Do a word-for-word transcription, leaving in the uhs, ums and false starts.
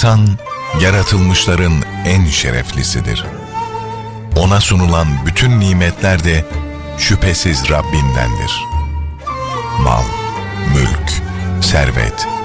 İnsan, yaratılmışların en şereflisidir. Ona sunulan bütün nimetler de şüphesiz Rabbindendir. Mal, mülk, servet,